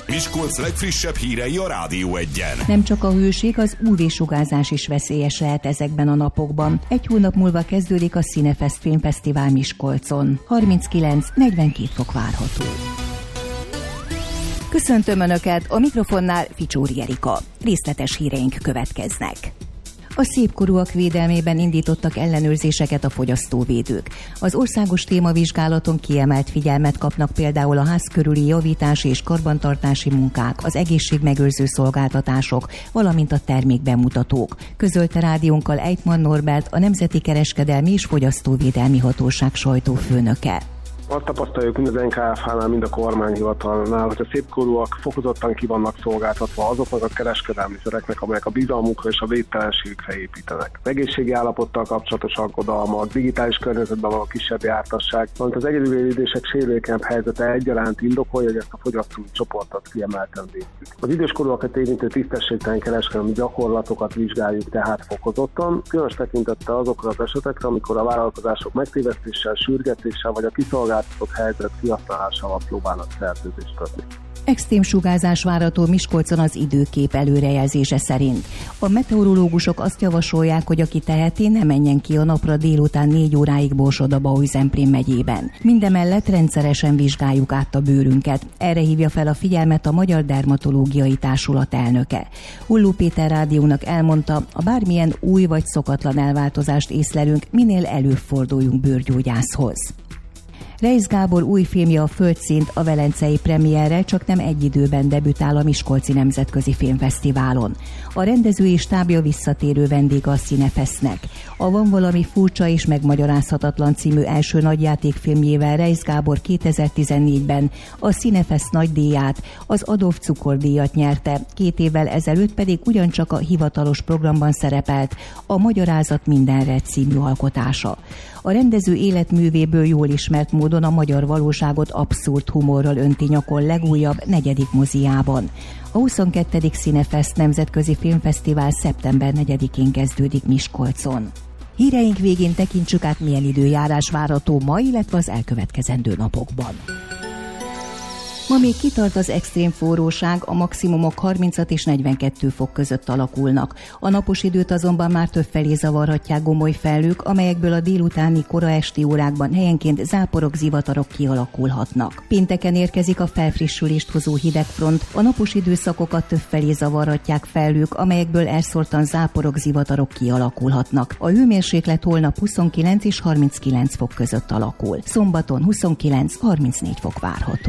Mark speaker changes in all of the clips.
Speaker 1: Miskolc legfrissebb hírei a Rádió Egyen.
Speaker 2: Nem csak a hőség, az UV-sugárzás is veszélyes lehet ezekben a napokban. Egy hónap múlva kezdődik a Cinefest Filmfesztivál Miskolcon. 39-42 fok várható. Köszöntöm Önöket, a mikrofonnál Ficsóri Erika. Részletes híreink következnek. A szépkorúak védelmében indítottak ellenőrzéseket a fogyasztóvédők. Az országos témavizsgálaton kiemelt figyelmet kapnak például a ház körüli javítási és karbantartási munkák, az egészségmegőrző szolgáltatások, valamint a termékbemutatók. Közölte rádiónkkal Eitmann Norbert, a Nemzeti Kereskedelmi és Fogyasztóvédelmi Hatóság sajtófőnöke.
Speaker 3: Azt tapasztaljuk mind az NKFH-nál, mind a kormányhivatalnál, hogy a szépkorúak fokozottan ki vannak szolgáltatva azoknak a kereskedelmi szereknek, amelyek a bizalmukra és a védtelenségükre építenek. Az egészségi állapottal kapcsolatos aggodalmak, digitális környezetben való kisebb jártasság, valamint az egyedülélődések sérülékenyebb helyzete egyaránt indokolja, hogy ezt a fogyasztói csoportot kiemelten védjük. Az időskorúakat érintő tisztességtelen kereskedelmi gyakorlatokat vizsgáljuk tehát fokozottan, különös tekintettel azokra az esetekre, amikor a vállalkozások megtévesztéssel, sürgetéssel vagy a kiszolgáltatott helyzet kihasználásával próbálnak szerződést adni.
Speaker 2: Extrém sugárzás várható Miskolcon az időkép előrejelzése szerint. A meteorológusok azt javasolják, hogy aki teheti, ne menjen ki a napra délután 4 óráig Borsod-Abaúj-Zemplén megyében. Mindemellett rendszeresen vizsgáljuk át a bőrünket. Erre hívja fel a figyelmet a Magyar Dermatológiai Társulat elnöke. Hulló Péter rádiónak elmondta, a bármilyen új vagy szokatlan elváltozást észlelünk, minél előbb forduljunk bőrgyógyászhoz. Reisz Gábor új filmje a Földszint a velencei premierre csak nem egy időben debütál a Miskolci Nemzetközi Filmfesztiválon. A rendezői stábja visszatérő vendége a Cinefestnek. A Van valami furcsa és megmagyarázhatatlan című első nagyjátékfilmjével Reisz Gábor 2014-ben a Cinefest nagydíját, az Adolf Cukor-díjat nyerte, 2 évvel ezelőtt pedig ugyancsak a hivatalos programban szerepelt a Magyarázat mindenre című alkotása. A rendező életművéből jól ismert módon a magyar valóságot abszurd humorral önti nyakon legújabb 4. moziában. A 22. Cinefest Nemzetközi Filmfesztivál szeptember 4-én kezdődik Miskolcon. Híreink végén tekintsük át, milyen időjárás várható ma, illetve az elkövetkezendő napokban. Ma még kitart az extrém forróság, a maximumok 36 és 42 fok között alakulnak. A napos időt azonban már többfelé zavarhatják gomoly felhők, amelyekből a délutáni kora esti órákban helyenként záporok, zivatarok kialakulhatnak. Pénteken érkezik a felfrissülést hozó hidegfront, a napos időszakokat többfelé zavarhatják felhők, amelyekből elszórtan záporok, zivatarok kialakulhatnak. A hőmérséklet holnap 29 és 39 fok között alakul. Szombaton 29-34 fok várható.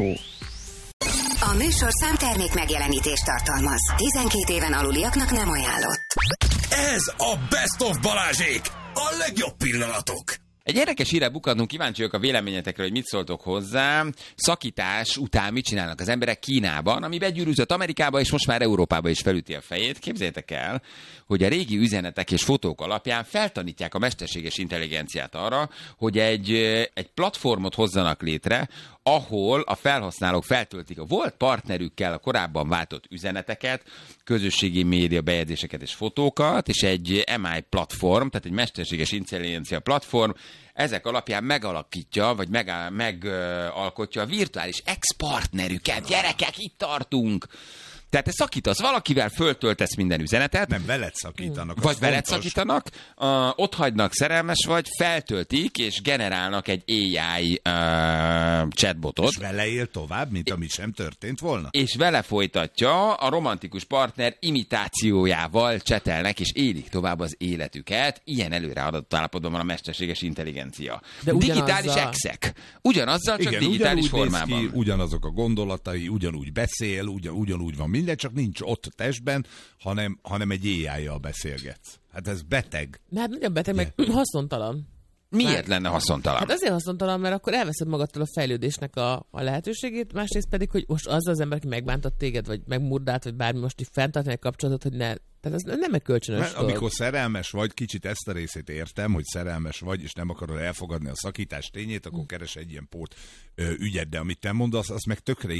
Speaker 4: A műsorszám termék megjelenítést tartalmaz. 12 éven aluliaknak nem ajánlott.
Speaker 1: Ez a Best of Balázsék! A legjobb pillanatok!
Speaker 5: Egy érdekes hírre bukkantunk, kíváncsi vagyok a véleményetekről, hogy mit szóltok hozzá. Szakítás után mit csinálnak az emberek Kínában, ami begyűrűzött Amerikába, és most már Európába is felüti a fejét. Képzeljétek el, hogy a régi üzenetek és fotók alapján feltanítják a mesterséges intelligenciát arra, hogy egy platformot hozzanak létre, ahol a felhasználók feltöltik a volt partnerükkel a korábban váltott üzeneteket, közösségi média bejegyzéseket és fotókat, és egy MI platform, tehát egy mesterséges intelligencia platform, ezek alapján megalakítja, vagy megalkotja a virtuális ex-partnerüket. Gyerekek, itt tartunk! Tehát te szakítasz valakivel, föltöltesz minden üzenetet.
Speaker 6: Nem, veled szakítanak.
Speaker 5: Vagy veled szakítanak, ott hagynak, szerelmes vagy, feltöltik, és generálnak egy AI chatbotot.
Speaker 6: És vele él tovább, mint ami sem történt volna.
Speaker 5: És vele folytatja, a romantikus partner imitációjával csetelnek, és élik tovább az életüket. Ilyen előreadott állapotban van a mesterséges intelligencia. De digitális exek. Ugyanazzal, csak igen, digitális formában.
Speaker 6: Ki, ugyanazok a gondolatai, ugyanúgy beszél, ugyanúgy van minden, csak nincs ott testben, hanem egy AI-jal beszélgetsz. Hát ez beteg.
Speaker 7: Hát nagyon beteg, meg haszontalan.
Speaker 5: Miért lenne haszontalan?
Speaker 7: Hát azért haszontalan, mert akkor elveszed magadtól a fejlődésnek a lehetőségét, másrészt pedig, hogy most az ember, aki megbántott téged, vagy megmurdált, vagy bármi, most így fenntartani a kapcsolatot, hogy ne... Tehát ez nem egy kölcsönös dolog.
Speaker 6: Amikor szerelmes vagy, kicsit ezt a részét értem, hogy szerelmes vagy, és nem akarod elfogadni a szakítás tényét, akkor keres egy ilyen pót ügyet, de amit te mondasz, az meg tökre igaz,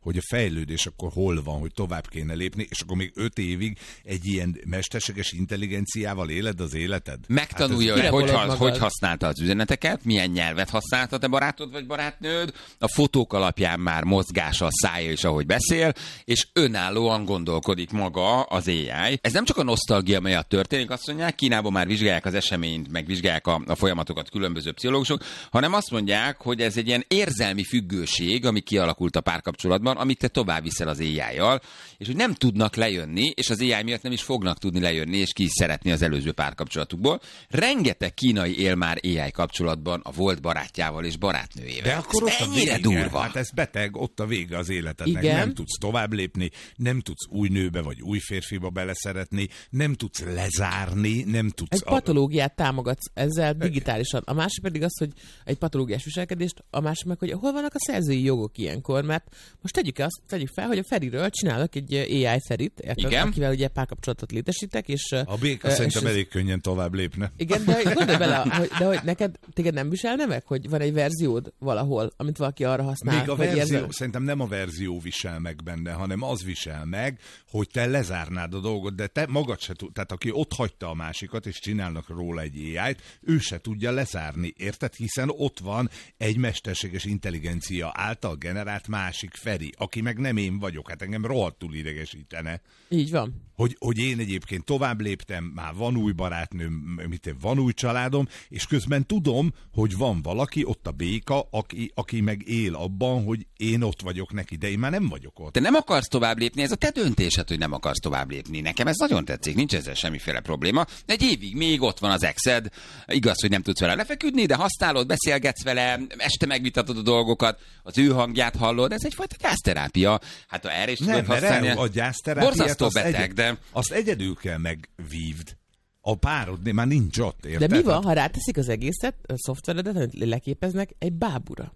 Speaker 6: hogy a fejlődés akkor hol van, hogy tovább kéne lépni, és akkor még 5 évig egy ilyen mesterséges intelligenciával éled az életed?
Speaker 5: Megtanulja, hogy használta az üzeneteket, milyen nyelvet használta te barátod vagy barátnőd, a fotók alapján már mozgása, a szája is, ahogy beszél, és önállóan gondolkodik maga az AI. Ez nem csak a nosztalgia miatt történik, azt mondják, Kínában már vizsgálják az eseményt, meg vizsgálják a folyamatokat különböző pszichológusok, hanem azt mondják, hogy ez egy ilyen érzelmi függőség, ami kialakult a párkapcsolatban, amit te tovább viszel az AI-jal, és hogy nem tudnak lejönni, és az AI miatt nem is fognak tudni lejönni, és ki is szeretni az előző párkapcsolatukból. Rengeteg kínai él már AI kapcsolatban a volt barátjával és barátnőjével.
Speaker 6: De akkor
Speaker 5: ez mennyire durva?
Speaker 6: Hát ez beteg, ott a vége az életednek.
Speaker 7: Igen.
Speaker 6: Nem tudsz tovább lépni, nem tudsz új nőbe vagy új férfiba beleszeretni, nem tudsz lezárni, nem tudsz...
Speaker 7: Egy patológiát támogatsz ezzel digitálisan. A másik pedig az, hogy egy patológiás viselkedést, a másik meg, hogy hol vannak a szerzői jogok ilyenkor, mert most tegyük fel, hogy a Feriről csinálok egy AI Ferit, akivel ugye párkapcsolatot létesítek, és...
Speaker 6: A béka szerintem elég könnyen tovább lépne.
Speaker 7: Igen, de gondolj bele, de hogy téged nem viselne meg, hogy van egy verziód valahol, amit valaki arra használ?
Speaker 6: Még a verzió, szerintem nem a verzió visel meg benne, hanem az visel meg, hogy te lezárnád a dolgot, de te magad se tud, tehát aki ott hagyta a másikat, és csinálnak róla egy AI-t, ő se tudja lezárni, érted? Hiszen ott van egy mesterséges intelligencia által generált másik Feri, aki meg nem én vagyok, hát engem rohadtul idegesítene.
Speaker 7: Így van.
Speaker 6: Hogy én egyébként tovább léptem, már van új barátnőm, van új családom, és közben tudom, hogy van valaki, ott a béka, aki meg él abban, hogy én ott vagyok neki, de én már nem vagyok ott.
Speaker 5: Te nem akarsz tovább lépni, ez a te döntésed, hogy nem akarsz tovább lépni. Nekem ez nagyon tetszik, nincs ezzel semmiféle probléma. Egy évig még ott van az exed, igaz, hogy nem tudsz vele lefeküdni, de használod, beszélgetsz vele, este megvitatod a dolgokat, az ő hangját hallod, ez egyfajta gyászterápia. Hát ha erre is tudod használni.
Speaker 6: A gyászterápiát
Speaker 5: borzasztó beteg, de...
Speaker 6: Azt egyedül kell megvívd. A párod már nincs ott, érted?
Speaker 7: De mi van, ha ráteszik az egészet, a szoftveredet, amit leképeznek egy bábura?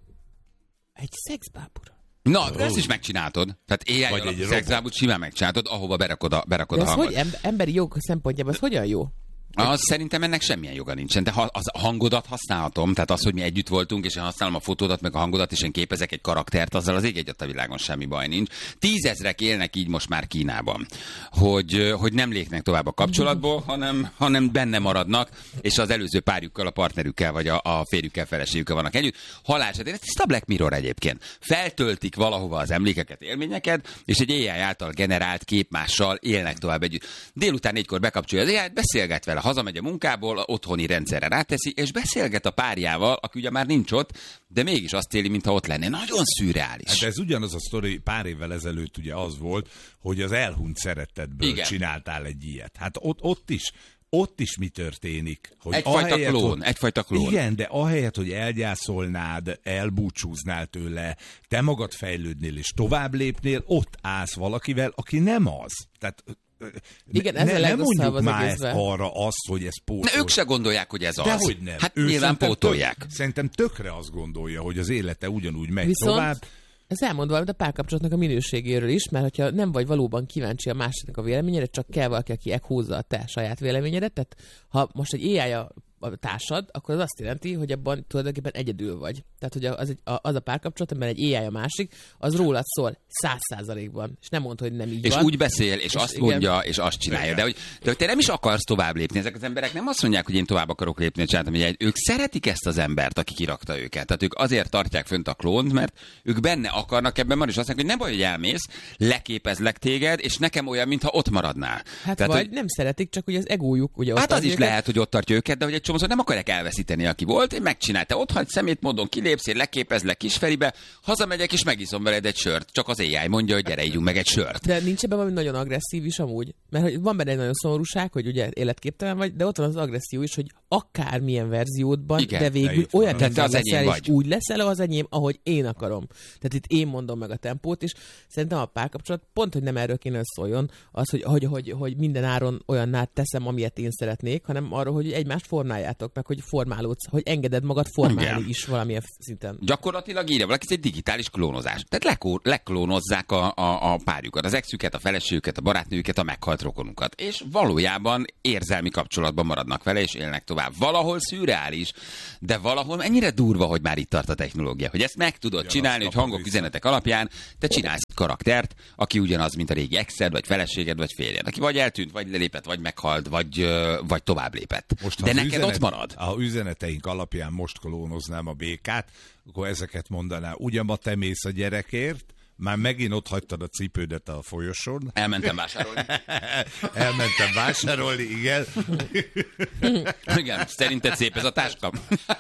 Speaker 7: Egy szexbábura.
Speaker 5: Na, ezt is megcsináltod. Tehát AI alapú szexbábút simán megcsináltod, ahova berakod a hangot.
Speaker 7: Hogy emberi jog szempontjából ez hogyan jó?
Speaker 5: Az szerintem ennek semmilyen joga nincsen, de az a hangodat használhatom, tehát az, hogy mi együtt voltunk, és én használom a fotódat, meg a hangodat, és én képezek egy karaktert, azzal az ég egyet a világon semmi baj nincs. 10 000 élnek így most már Kínában, hogy nem lépnek tovább a kapcsolatból, hanem benne maradnak, és az előző párjukkal, a partnerükkel, vagy a férjükkel, feleségükkel vannak együtt. Halálsetén, ez tiszta Black Mirror egyébként. Feltöltik valahova az emlékeket, élményeket, és egy AI által generált képmással élnek tovább együtt. Délután 4-kor bekapcsolja az AI-t, beszélget vele, hazamegy a munkából, otthoni rendszerre ráteszi, és beszélget a párjával, aki ugye már nincs ott, de mégis azt éli, mintha ott lenne. Nagyon szürreális.
Speaker 6: Hát ez ugyanaz a sztori, pár évvel ezelőtt ugye az volt, hogy az elhunyt szerettedből csináltál egy ilyet. Hát ott is mi történik? Hogy
Speaker 5: egyfajta klón.
Speaker 6: Igen, de ahelyett, hogy elgyászolnád, elbúcsúznál tőle, te magad fejlődnél és tovább lépnél, ott állsz valakivel, aki nem az. Tehát
Speaker 7: igen, ez
Speaker 6: nem mondjuk már ezt arra azt, hogy ez pótol.
Speaker 5: Ők se gondolják, hogy ez az.
Speaker 6: Dehogy nem.
Speaker 5: Hát nyilván pótolják.
Speaker 6: Szerintem tökre azt gondolja, hogy az élete ugyanúgy megy tovább.
Speaker 7: Ez elmond valamit a párkapcsolatnak a minőségéről is, mert hogyha nem vagy valóban kíváncsi a másiknak a véleményére, csak kell valaki, aki húzza a te saját véleményedet. Tehát ha most egy AI a társad, akkor az azt jelenti, hogy abban tulajdonképpen egyedül vagy. Tehát, hogy az a párkapcsolat, amiben egy AI a másik, az rólad szól 100%-ban. És nem mond, hogy nem így
Speaker 5: és
Speaker 7: van.
Speaker 5: És úgy beszél, és azt mondja, és azt csinálja. De hogy te nem is akarsz tovább lépni. Ezek az emberek nem azt mondják, hogy én tovább akarok lépni, hogy ők szeretik ezt az embert, aki kirakta őket. Tehát ők azért tartják fönt a klónt, mert ők benne akarnak ebben van, és azt mondják, hogy nem baj, hogy elmész, leképezlek téged, és nekem olyan, mintha ott maradnál.
Speaker 7: Hát
Speaker 5: tehát,
Speaker 7: vagy nem szeretik, csak ugye az egójuk. Ugye
Speaker 5: hát az is lehet, hogy ott tartja őket, de hogy egy csomószor nem akarják elveszíteni, aki volt, én megcsinálta. Ott hagy szemét módon kilépsz, én leképezlek Kisferibe, hazamegyek és megiszom veled egy sört. Csak az AI mondja, hogy gyere, ígyunk meg egy sört.
Speaker 7: De nincs ebben valami nagyon agresszív is amúgy. Mert van benne egy nagyon szomorúság, hogy ugye életképtelen vagy, de ott van az agresszió is, hogy akármilyen verziódban,
Speaker 5: igen,
Speaker 7: de végül olyan
Speaker 5: ember leszel,
Speaker 7: és úgy leszel az enyém, ahogy én akarom. Tehát itt én mondom meg a tempót, és szerintem a párkapcsolat pont, hogy nem erről kéne szóljon, az, hogy minden áron olyanná teszem, amilyet én szeretnék, hanem arról, hogy egymást formáljuk. csináljátok, meg hogy formálódsz, hogy engeded magad formálni is valamilyen szinten.
Speaker 5: Gyakorlatilag írja valaki, ez egy digitális klónozás. Tehát leklónozzák a párjukat, az exüket, a feleségüket, a barátnőjüket, a meghalt rokonukat. És valójában érzelmi kapcsolatban maradnak vele, és élnek tovább. Valahol szürreális, de valahol ennyire durva, hogy már itt tart a technológia, hogy ezt meg tudod csinálni, hogy hangok, üzenetek alapján te csinálsz egy karaktert, aki ugyanaz, mint a régi exed, vagy feleséged, vagy férjed, aki vagy eltűnt, vagy lelépett, vagy meghalt, vagy tovább lépett.
Speaker 6: Most,
Speaker 5: de neked ott marad.
Speaker 6: Ha üzeneteink alapján most klónoznám a békát, akkor ezeket mondaná. Ugye ma te mész a gyerekért, már megint ott hagytad a cipődet a folyosón.
Speaker 5: Elmentem vásárolni.
Speaker 6: Elmentem vásárolni, igen.
Speaker 5: Igen, szerinted szép ez a táska?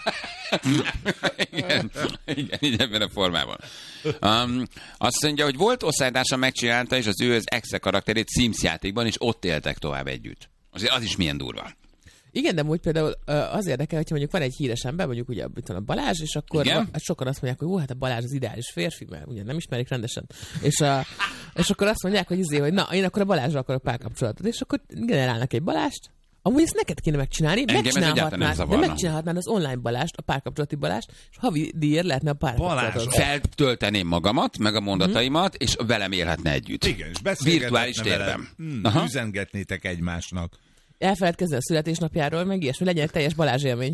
Speaker 5: Igen, így ebben a formában. Azt mondja, hogy volt osztálytársa megcsinálta, és az ő az exe karakterét Sims játékban, és ott éltek tovább együtt. Azért az is milyen durva.
Speaker 7: Igen, de úgy például az érdekel, hogyha mondjuk van egy híres ember, mondjuk ugye a Balázs, és akkor sokan azt mondják, hogy hát a Balázs az ideális férfi, mert ugye nem ismerik rendesen. És akkor azt mondják, hogy na, én akkor a Balázsra akarok párkapcsolatot, és akkor generálnak egy Balást. Amúgy ezt neked kéne megcsinálni, megcsinálhatnád az online Balást, a párkapcsolati Balást, és havi díjért lehetne a párkapcsolatot.
Speaker 5: Feltölteném magamat, meg a mondataimat, és velem élhetne együtt.
Speaker 6: Igen, és virtuális
Speaker 5: térben.
Speaker 6: Üzengetnétek egymásnak.
Speaker 7: Elfeledkezni a születésnapjáról, meg ilyesmi, legyen egy teljes Balázs élmény.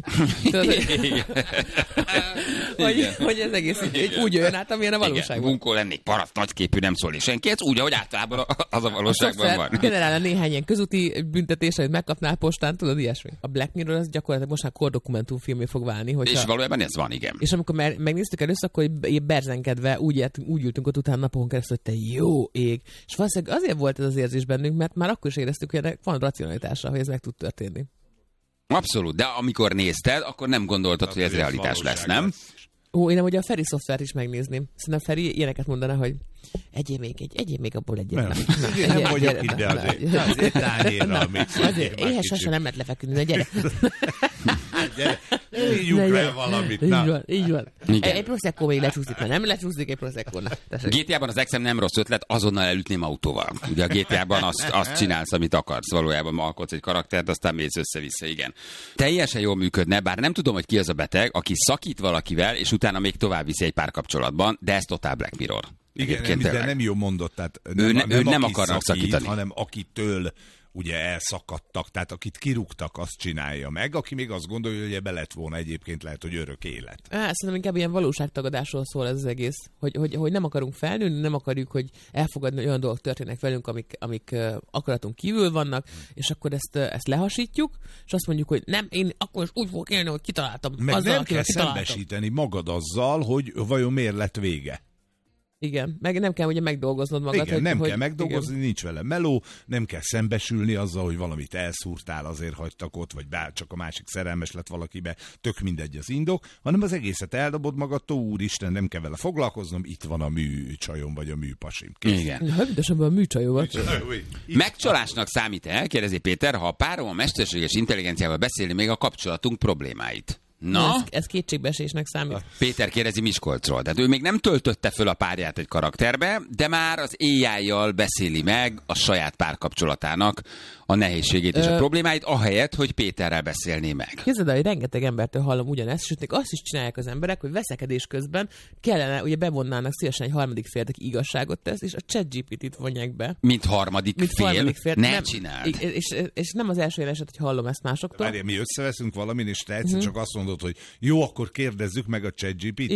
Speaker 7: hogy ez egész úgy jön át, amilyen a valóságban.
Speaker 5: Igen, bunkó lennék, paraszt, nagyképű, nem szólni senki, ez úgy, ahogy általában az a valóságban van.
Speaker 7: Generálna néhány ilyen közúti büntetés, amit megkapnál postán, tudod, ilyesmi. A Black Mirror az gyakorlatilag most már kordokumentumfilmé fog válni.
Speaker 5: És valójában ez van, igen.
Speaker 7: És amikor megnéztük először, akkor berzenkedve úgy ültünk ott utána napokon keresztül, hogy te jó ég. És valószínűleg azért volt ez az érzés bennünk, mert már akkor is éreztük, hogy ennek van racionalitása, hogy ez meg tud történni.
Speaker 5: Abszolút, de amikor nézted, akkor nem gondoltad, hogy ez realitás lesz, nem?
Speaker 7: Én amúgy a Feri szoftvert is megnézném. Szerintem Feri ilyeneket mondana, hogy egyél még abból egyet.
Speaker 6: Nem vagyok ide azért tányérral még.
Speaker 7: Azért éhes sose nem lehet lefeküdni, na gyere.
Speaker 6: Gyere, ígyunk le valamit.
Speaker 7: Így van. Egy Prosecco még lecsúszik, mert nem lecsúszik egy Prosecco.
Speaker 5: GTA-ban az exem nem rossz ötlet, azonnal elütném autóval. Ugye a GTA-ban azt csinálsz, amit akarsz. Valójában alkotsz egy karaktert, aztán mész össze-vissza, igen. Teljesen jól működne, bár nem tudom, hogy ki az a beteg, aki szakít valakivel, és utána még tovább viszi egy párkapcsolatban, de ez totál Black Mirror.
Speaker 6: Igen, de nem jó mondott, tehát
Speaker 5: ő nem akarnak szakítani,
Speaker 6: hanem akitől ugye elszakadtak, tehát akit kirúgtak, azt csinálja meg, aki még azt gondolja, hogy ebbe lett volna egyébként lehet, hogy örök élet.
Speaker 7: Szerintem inkább ilyen valóságtagadásról szól ez az egész, hogy nem akarunk felnőni, nem akarjuk, hogy elfogadni, hogy olyan dolgok történnek velünk, amik akaratunk kívül vannak, és akkor ezt lehasítjuk, és azt mondjuk, hogy nem, én akkor is úgy fogok élni, hogy kitaláltam.
Speaker 6: Meg azzal, nem kell szembesíteni magad azzal, hogy vajon miért lett vége.
Speaker 7: Igen, meg nem kell ugye megdolgoznod magad.
Speaker 6: Igen, nem kell megdolgozni, igen. Nincs vele meló, nem kell szembesülni azzal, hogy valamit elszúrtál, azért hagytak ott, vagy bár csak a másik szerelmes lett valakibe, tök mindegy az indok, hanem az egészet eldobod magadtól, úristen, nem kell vele foglalkoznom, itt van a műcsajom, vagy a műpasim. Kész.
Speaker 5: Igen.
Speaker 7: Hövdösebben a műcsajom vagy.
Speaker 5: Megcsalásnak számít-e, kérdezi Péter, ha a párom a mesterséges intelligenciával beszélni még a kapcsolatunk problémáit? Na?
Speaker 7: Ez kétségbeesésnek számít.
Speaker 5: Péter kérdezi Miskolcról. Tehát ő még nem töltötte föl a párját egy karakterbe, de már az AI-jal beszéli meg a saját párkapcsolatának a nehézségét és a problémáit, ahelyett, hogy Péterrel beszélné meg.
Speaker 7: Képzeld el, hogy rengeteg embertől hallom ugyanezt, sőt, azt is csinálják az emberek, hogy veszekedés közben kellene, ugye bevonnának szívesen egy harmadik félt, aki igazságot tesz, és a ChatGPT-t vonják be.
Speaker 5: Mint harmadik fél? Ne csináld.
Speaker 7: És nem az első eset, hogy hallom ezt másoktól.
Speaker 6: Várjál, mi összeveszünk valamin, és te egyszer csak azt mondod, hogy jó, akkor kérdezzük meg a ChatGPT-t.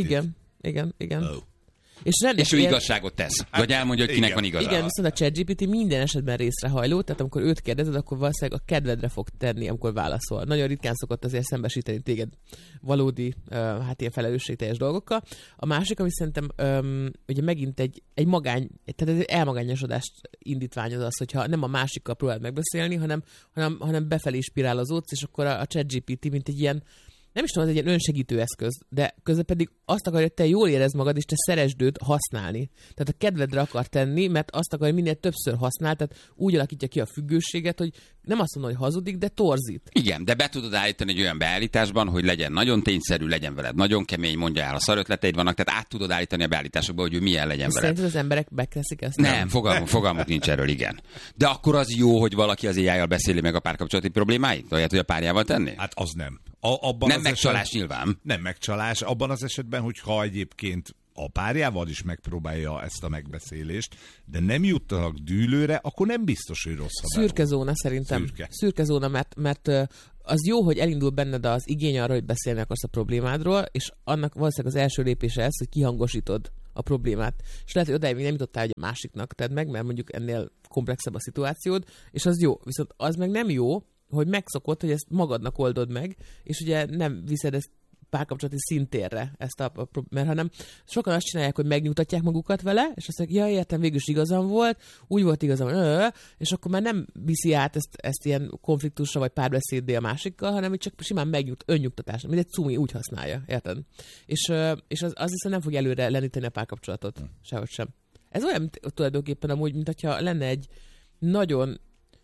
Speaker 7: Igen.
Speaker 6: Oh.
Speaker 5: És ő igazságot tesz. Vagy elmondja, hogy kinek van igaza.
Speaker 7: Igen, viszont a ChatGPT minden esetben részrehajló, tehát amikor őt kérdezed, akkor valószínűleg a kedvedre fog tenni, amikor válaszol. Nagyon ritkán szokott azért szembesíteni téged valódi, ilyen felelősségteljes dolgokkal. A másik, ami szerintem ugye megint egy tehát egy elmagányosodást indítványoz az, hogyha nem a másikkal próbáld megbeszélni, hanem befelé spirálozódsz, és akkor a ChatGPT mint egy ilyen nem is tudom, ez egy ilyen önsegítő eszköz, de közben pedig azt akarja, hogy te jól érezd magad, és te szeresd őt használni. Tehát a kedvedre akar tenni, mert azt akarja, hogy minél többször használ, tehát úgy alakítja ki a függőséget, hogy nem azt mondom, hogy hazudik, de torzít.
Speaker 5: Igen, de be tudod állítani egy olyan beállításban, hogy legyen nagyon tényszerű, legyen veled nagyon kemény, mondja el, a szarötleteid vannak, tehát át tudod állítani a beállításokba, hogy ő milyen legyen veled.
Speaker 7: Szerinted az emberek megteszik ezt?
Speaker 5: Nem, fogalmuk nincs erről, igen. De akkor az jó, hogy valaki az AI-jal beszéli meg a párkapcsolati problémáit? Olyat, hogy a párjával tenni?
Speaker 6: Hát az nem.
Speaker 5: Nem megcsalás nyilván.
Speaker 6: Nem megcsalás. Abban az esetben, hogyha egyébként a párjával is megpróbálja ezt a megbeszélést, de nem juttanak dűlőre, akkor nem biztos, hogy rossz.
Speaker 7: Szürke zóna szerintem. Szürke zóna, mert az jó, hogy elindul benned az igény arra, hogy beszélni akarsz a problémádról, és annak valószínűleg az első lépése ez, hogy kihangosítod a problémát. És lehet, hogy odáig még nem jutottál, hogy a másiknak tedd meg, mert mondjuk ennél komplexebb a szituációd, és az jó. Viszont az meg nem jó, hogy megszokod, hogy ezt magadnak oldod meg, és ugye nem viszed ezt párkapcsolati szintérre, mert hanem sokan azt csinálják, hogy megnyugtatják magukat vele, és azt mondják, ja, értem, végül is igazam volt, úgy volt igazam, és akkor már nem viszi át ezt ilyen konfliktusra vagy párbeszéddé a másikkal, hanem hogy csak simán önnyugtatás, mint egy cumi, úgy használja, érted? És az viszont nem fog előre lendíteni a párkapcsolatot, sehogy sem. Ez olyan tulajdonképpen amúgy, mint hogyha lenne egy nagyon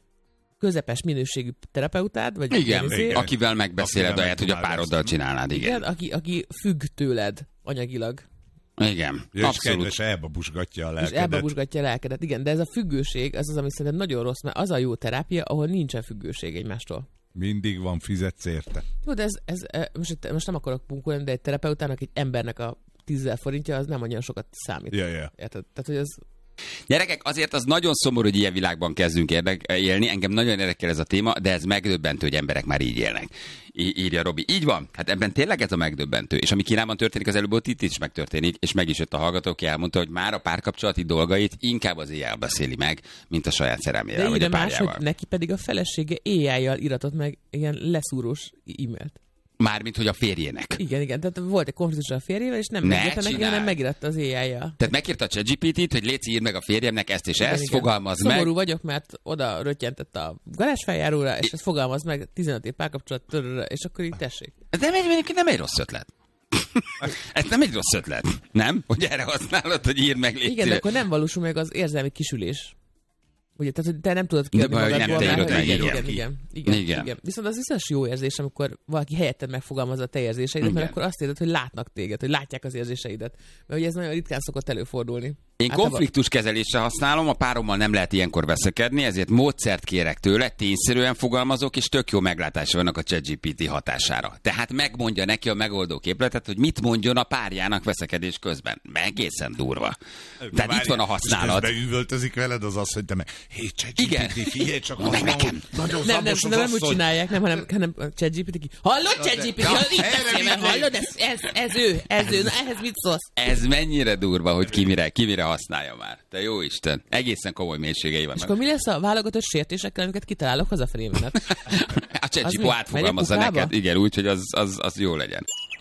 Speaker 7: közepes minőségű terapeutád, vagy
Speaker 5: igen, akivel megbeszéled ahelyett, hogy a pároddal csinálnád, igen.
Speaker 7: Aki függ tőled anyagilag.
Speaker 5: Igen,
Speaker 6: ja, abszolút. És elbabusgatja a lelkedet.
Speaker 7: És elbabusgatja a lelkedet, igen, de ez a függőség, az, ami szerintem nagyon rossz, mert az a jó terápia, ahol nincsen függőség egymástól.
Speaker 6: Mindig van, fizetsz érte.
Speaker 7: Jó, de most nem akarok punkolni, de egy terapeutának, egy embernek a 10 000 forintja, az nem annyira sokat számít.
Speaker 6: Ja.
Speaker 7: Érted? Tehát, hogy ez...
Speaker 5: Gyerekek, azért az nagyon szomorú, hogy ilyen világban kezdünk élni. Engem nagyon érdekel ez a téma, de ez megdöbbentő, hogy emberek már így élnek. Írja Robi. Így van. Hát ebben tényleg ez a megdöbbentő. És ami Kínában történik, az előbb itt is megtörténik, és meg is jött a hallgató, aki elmondta, hogy már a párkapcsolati dolgait inkább az AI-jal beszéli meg, mint a saját szerelmével, vagy a párjával.
Speaker 7: Hogy neki pedig a felesége AI-jal iratott meg ilyen leszúrós e-mailt.
Speaker 5: Mármint, hogy a férjének.
Speaker 7: Igen, tehát volt egy konfliktus a férjével, és nem megírta neki, hanem megiratta az AI-jal.
Speaker 5: Tehát megírta a ChatGPT-t, hogy léci, írd meg a férjemnek ezt és ezt, fogalmazd meg.
Speaker 7: Szomorú vagyok, mert oda röttyentett a garázsfeljáróra, és ezt fogalmazd meg 15 év párkapcsolat, és akkor így tessék.
Speaker 5: Ez nem egy rossz ötlet. Ez nem egy rossz ötlet, nem? Hogy erre használod, hogy írd meg léci.
Speaker 7: Igen, de akkor nem valósul meg az érzelmi kisülés. Ugye, tehát, hogy te nem tudod kiadni magadból. Igen. Viszont az biztos jó érzés, amikor valaki helyetted megfogalmazza a te érzéseidet, mert akkor azt érzed, hogy látnak téged, hogy látják az érzéseidet. Mert ugye ez nagyon ritkán szokott előfordulni.
Speaker 5: Én konfliktuskezelésre használom, a párommal nem lehet ilyenkor veszekedni, ezért módszert kérek tőle, tényszerűen fogalmazok, és tök jó meglátása vannak a ChatGPT hatására. Tehát megmondja neki a megoldó képletet, hogy mit mondjon a párjának veszekedés közben. Egészen durva. Tehát itt van a használat.
Speaker 6: És beüvöltözik veled az, hogy te meg, hé, ChatGPT, figyelj csak, az
Speaker 5: nekem.
Speaker 6: Nagyon szamos az
Speaker 7: nem úgy csinálják, hanem ChatGPT. Hallod, ChatGPT, hallod, ez ő, na ehhez mit szólsz?
Speaker 5: Ez mennyire durva, hogy ki mire használja már. Te jó Isten. Egészen komoly mélységei vannak.
Speaker 7: És akkor mi lesz a válogatott sértésekkel, amiket kitalálok hazafelé menet?
Speaker 5: A ChatGPT átfogalmazza neked. Igen, úgy, hogy az jó legyen.